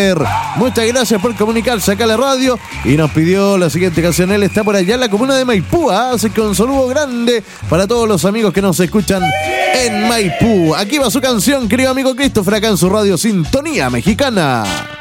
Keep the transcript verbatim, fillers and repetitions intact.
Twitter. Muchas gracias por comunicarse acá a la radio y nos pidió la siguiente canción. Él está por allá en la comuna de Maipú, ¿eh? Así que un saludo grande para todos los amigos que nos escuchan en Maipú. Aquí va su canción, querido amigo Christopher, acá en su radio Sintonía Mexicana.